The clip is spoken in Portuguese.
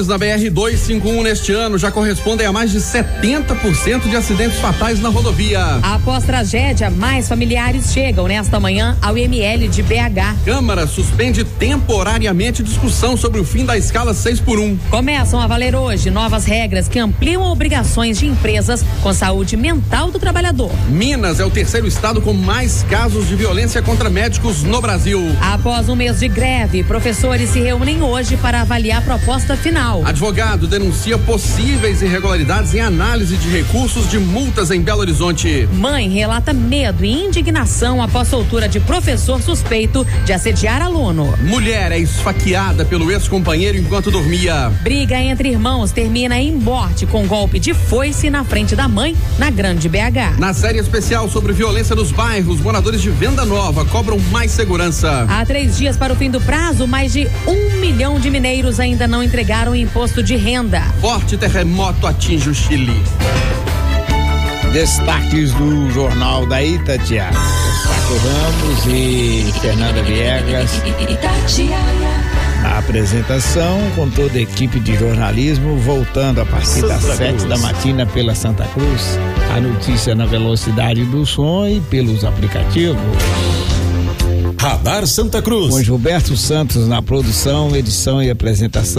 Na BR-251 neste ano já correspondem a mais de 70% de acidentes fatais na rodovia. Após tragédia, mais familiares chegam nesta manhã ao IML de BH. Câmara suspende temporariamente discussão sobre o fim da escala 6x1. Começam a valer hoje novas regras que ampliam obrigações de empresas com saúde mental do trabalhador. Minas é o terceiro estado com mais casos de violência contra médicos no Brasil. Após um mês de greve, professores se reúnem hoje para avaliar a proposta final. Advogado denuncia possíveis irregularidades em análise de recursos de multas em Belo Horizonte. Mãe relata medo e indignação após soltura de professor suspeito de assediar aluno. Mulher é esfaqueada pelo ex-companheiro enquanto dormia. Briga entre irmãos termina em morte com golpe de foice na frente da mãe, na Grande BH. Na série especial sobre violência nos bairros, moradores de Venda Nova cobram mais segurança. Há 3 dias para o fim do prazo, mais de 1 milhão de mineiros ainda não entregaram imposto de renda. Forte terremoto atinge o Chile. Destaques do Jornal da Itatiaia. Paco Ramos e Fernanda Viegas. A apresentação com toda a equipe de jornalismo, voltando a partir das 7 da matina pela Santa Cruz. A notícia na velocidade do som e pelos aplicativos. Radar Santa Cruz. Com Gilberto Santos na produção, edição e apresentação.